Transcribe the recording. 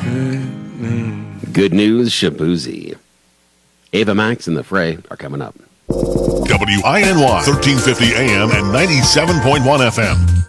Good news, Shabuzi. Ava Max and the Fray are coming up. WINY 1350 AM and 97.1 FM.